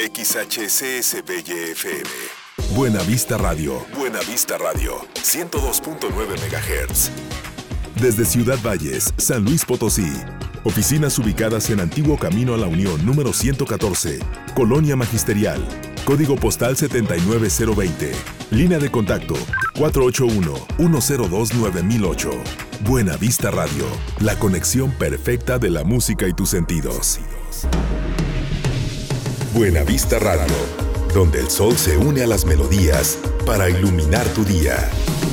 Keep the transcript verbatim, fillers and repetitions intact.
X H C S B Y F M. Buena Vista Radio. Buena Vista Radio. ciento dos punto nueve megahertz. Desde Ciudad Valles, San Luis Potosí. Oficinas ubicadas en Antiguo Camino a la Unión número ciento catorce, Colonia Magisterial. Código postal setenta y nueve cero veinte. Línea de contacto cuatro ocho uno, uno cero dos, nueve mil ocho. Buena Vista Radio. La conexión perfecta de la música y tus sentidos. Buena Vista Radio, donde el sol se une a las melodías para iluminar tu día.